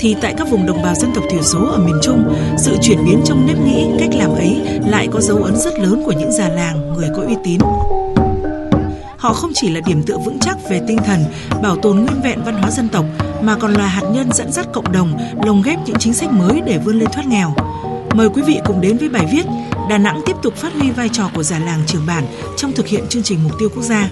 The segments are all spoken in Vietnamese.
thì tại các vùng đồng bào dân tộc thiểu số ở miền Trung, sự chuyển biến trong nếp nghĩ, cách làm ấy lại có dấu ấn rất lớn của những già làng, người có uy tín. Họ không chỉ là điểm tựa vững chắc về tinh thần, bảo tồn nguyên vẹn văn hóa dân tộc, mà còn là hạt nhân dẫn dắt cộng đồng, lồng ghép những chính sách mới để vươn lên thoát nghèo. Mời quý vị cùng đến với bài viết Đà Nẵng tiếp tục phát huy vai trò của già làng trưởng bản trong thực hiện chương trình mục tiêu quốc gia.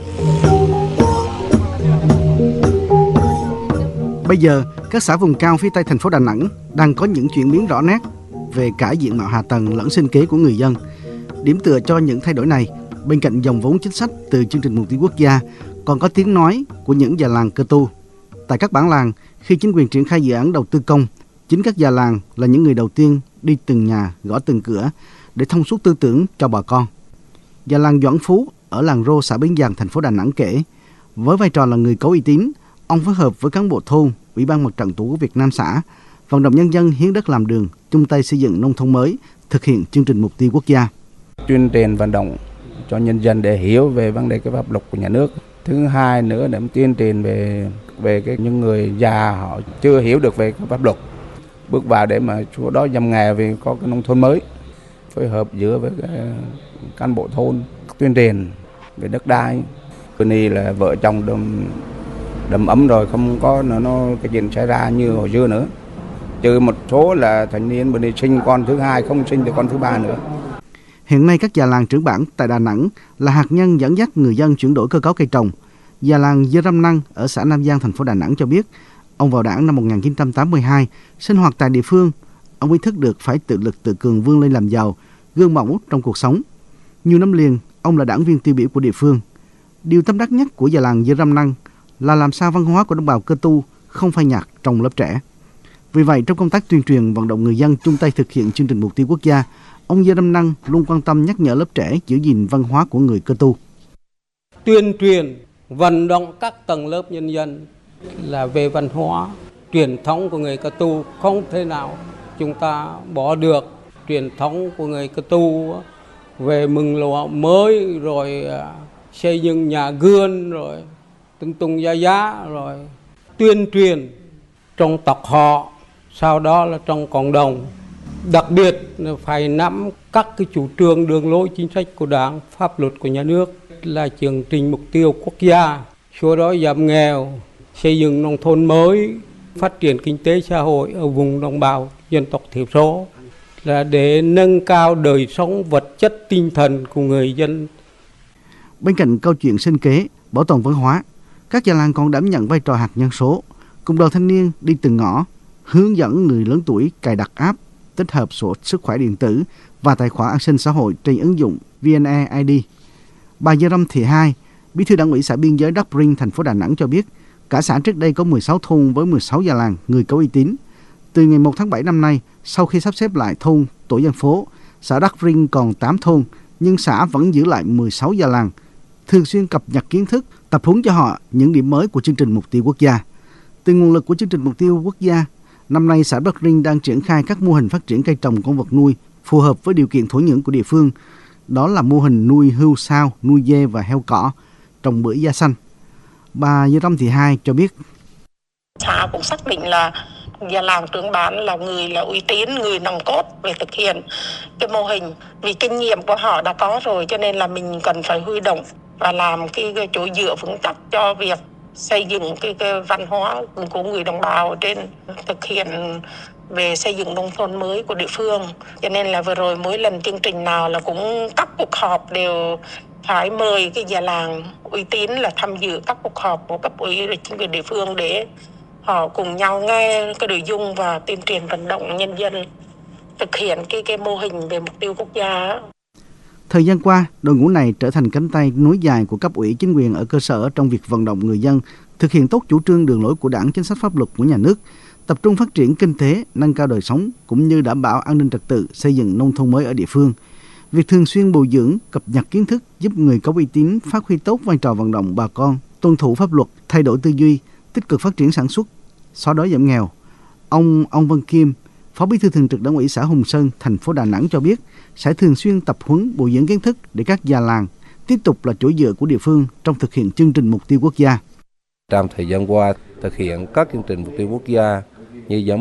Bây giờ, các xã vùng cao phía Tây thành phố Đà Nẵng đang có những chuyển biến rõ nét về cả diện mạo hạ tầng lẫn sinh kế của người dân. Điểm tựa cho những thay đổi này, bên cạnh dòng vốn chính sách từ chương trình mục tiêu quốc gia, còn có tiếng nói của những già làng cơ tu. Tại các bản làng, khi chính quyền triển khai dự án đầu tư công, chính các già làng là những người đầu tiên đi từng nhà, gõ từng cửa để thông suốt tư tưởng cho bà con. Già làng Doãn Phú ở làng Rô, xã Bến Giàng, thành phố Đà Nẵng kể, với vai trò là người có uy tín, ông phối hợp với cán bộ thôn, Ủy ban Mặt trận Tổ quốc Việt Nam xã, vận động nhân dân hiến đất làm đường, chung tay xây dựng nông thôn mới, thực hiện chương trình mục tiêu quốc gia. Tuyên truyền vận động cho nhân dân để hiểu về vấn đề cái pháp luật của nhà nước. Thứ hai nữa là tuyên truyền về những người già họ chưa hiểu được về cái pháp luật, bước vào để mà chỗ đó giảm nghèo vì có cái nông thôn mới, phối hợp giữa với cái cán bộ thôn tuyên truyền về đất đai. Bên này là vợ chồng đầm ấm rồi, không có nó cái chuyện xảy ra như hồi xưa nữa. Trừ một số là thanh niên bên này sinh con thứ hai, không sinh được con thứ ba nữa. Hiện nay các già làng trưởng bản tại Đà Nẵng là hạt nhân dẫn dắt người dân chuyển đổi cơ cấu cây trồng. Già làng Dơ Răm Năng ở xã Nam Giang, thành phố Đà Nẵng cho biết, ông vào Đảng năm 1982, sinh hoạt tại địa phương, ông ý thức được phải tự lực tự cường vươn lên làm giàu, gương mẫu trong cuộc sống. Nhiều năm liền, ông là đảng viên tiêu biểu của địa phương. Điều tâm đắc nhất của già làng Dơ Răm Năng là làm sao văn hóa của đồng bào cơ tu không phai nhạt trong lớp trẻ. Vì vậy, trong công tác tuyên truyền vận động người dân chung tay thực hiện chương trình mục tiêu quốc gia, ông Dơ Răm Năng luôn quan tâm nhắc nhở lớp trẻ giữ gìn văn hóa của người cơ tu. Tuyên truyền, vận động các tầng lớp nhân dân là về văn hóa, truyền thống của người cơ tu không thể nào chúng ta bỏ được. Truyền thống của người cơ tu về mừng lúa mới, rồi xây dựng nhà gương, rồi tung tung giá giá, rồi tuyên truyền trong tộc họ, sau đó là trong cộng đồng. Đặc biệt là phải nắm các cái chủ trương đường lối chính sách của Đảng, pháp luật của nhà nước, là chương trình mục tiêu quốc gia, xóa đói giảm nghèo, xây dựng nông thôn mới, phát triển kinh tế xã hội ở vùng đồng bào dân tộc thiểu số, là để nâng cao đời sống vật chất tinh thần của người dân. Bên cạnh câu chuyện sinh kế, bảo tồn văn hóa, các già làng còn đảm nhận vai trò hạt nhân số, cùng đoàn thanh niên đi từng ngõ, hướng dẫn người lớn tuổi cài đặt app, tích hợp sổ sức khỏe điện tử và tài khoản an sinh xã hội trên ứng dụng VNeID. Bà Dơ Răm Thị Hai, Bí thư Đảng ủy xã biên giới Đắc Rinh, thành phố Đà Nẵng cho biết, cả xã trước đây có 16 thôn với 16 già làng người có uy tín. Từ ngày 1 tháng 7 năm nay, sau khi sắp xếp lại thôn, tổ dân phố, xã Đắc Rinh còn 8 thôn, nhưng xã vẫn giữ lại 16 già làng, thường xuyên cập nhật kiến thức, tập huấn cho họ những điểm mới của chương trình mục tiêu quốc gia. Từ nguồn lực của chương trình mục tiêu quốc gia, năm nay xã Đắc Rinh đang triển khai các mô hình phát triển cây trồng con vật nuôi phù hợp với điều kiện thổ nhưỡng của địa phương. Đó là mô hình nuôi hươu sao, nuôi dê và heo cỏ, trồng bưởi da xanh. Bà Dơ Răm Thị Hai cho biết, xã cũng xác định là già làng trưởng bản là người là uy tín, người nòng cốt về thực hiện cái mô hình. Vì kinh nghiệm của họ đã có rồi, cho nên là mình cần phải huy động và làm cái chỗ dựa vững chắc cho việc xây dựng cái văn hóa của người đồng bào trên thực hiện về xây dựng nông thôn mới của địa phương. Cho nên là vừa rồi mỗi lần chương trình nào là cũng các cuộc họp đều phải mời cái già làng uy tín là tham dự các cuộc họp của cấp ủy và chính quyền địa phương để họ cùng nhau nghe cái nội dung và tuyên truyền vận động nhân dân thực hiện cái mô hình về mục tiêu quốc gia. Thời gian qua, đội ngũ này trở thành cánh tay nối dài của cấp ủy chính quyền ở cơ sở trong việc vận động người dân thực hiện tốt chủ trương đường lối của Đảng, chính sách pháp luật của nhà nước, tập trung phát triển kinh tế, nâng cao đời sống cũng như đảm bảo an ninh trật tự, xây dựng nông thôn mới ở địa phương. Việc thường xuyên bồi dưỡng, cập nhật kiến thức giúp người có uy tín phát huy tốt vai trò vận động bà con, tuân thủ pháp luật, thay đổi tư duy, tích cực phát triển sản xuất, xóa đói giảm nghèo. Ông Vân Kim, Phó Bí thư Thường trực Đảng ủy xã Hùng Sơn, thành phố Đà Nẵng cho biết, sẽ thường xuyên tập huấn bồi dưỡng kiến thức để các già làng tiếp tục là chỗ dựa của địa phương trong thực hiện chương trình mục tiêu quốc gia. Trong thời gian qua, thực hiện các chương trình mục tiêu quốc gia như giảm